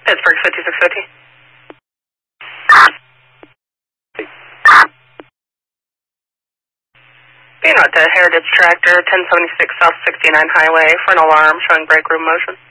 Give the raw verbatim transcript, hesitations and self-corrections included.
Pittsburgh fifty-six fifty. Being out to Heritage Tractor, ten seventy-six South sixty-nine Highway for an alarm showing brake room motion.